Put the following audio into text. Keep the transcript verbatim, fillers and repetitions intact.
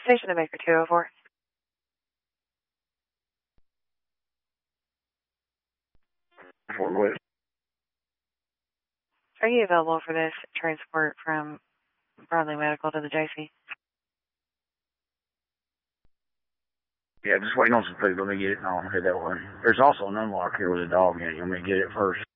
station to Baker two oh four. Fort Worth. Are you available for this transport from Bradley Medical to the J C? Yeah, just waiting on some food. Let me get it and I'll head that way. There's also an unlock here with a dog in it. You want me to get it first?